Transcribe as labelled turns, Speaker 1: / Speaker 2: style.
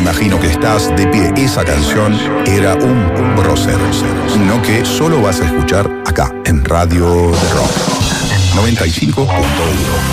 Speaker 1: imagino que estás de pie. Esa canción era un prócer, no que solo vas a escuchar acá, en Radio de Rock 95.1.